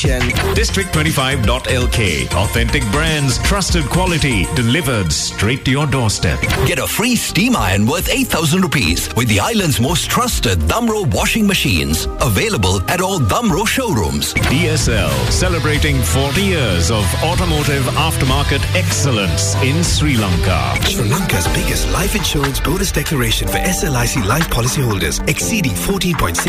District25.lk. Authentic brands, trusted quality, delivered straight to your doorstep. Get a free steam iron worth 8,000 rupees with the island's most trusted Damro washing machines. Available at all Damro showrooms. DSL, celebrating 40 years of automotive aftermarket excellence in Sri Lanka. Sri Lanka's biggest life insurance bonus declaration for SLIC life policy holders, exceeding 14.6